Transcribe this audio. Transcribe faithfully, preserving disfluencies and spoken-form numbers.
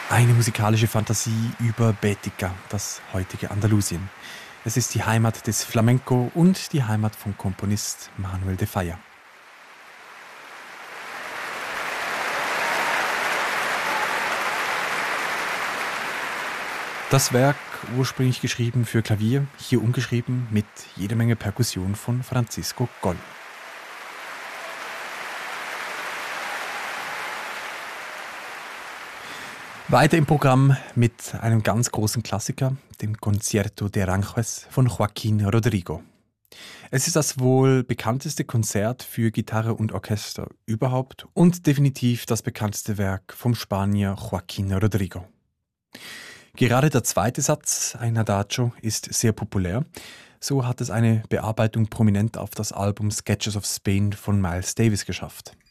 Eine musikalische Fantasie über Bética, das heutige Andalusien. Es ist die Heimat des Flamenco und die Heimat vom Komponist Manuel de Falla. Das Werk, ursprünglich geschrieben für Klavier, hier umgeschrieben mit jeder Menge Perkussion von Francisco Goll. Weiter im Programm mit einem ganz großen Klassiker, dem Concierto de Aranjuez von Joaquín Rodrigo. Es ist das wohl bekannteste Konzert für Gitarre und Orchester überhaupt und definitiv das bekannteste Werk vom Spanier Joaquín Rodrigo. Gerade der zweite Satz, ein Adagio, ist sehr populär. So hat es eine Bearbeitung prominent auf das Album Sketches of Spain von Miles Davis geschafft.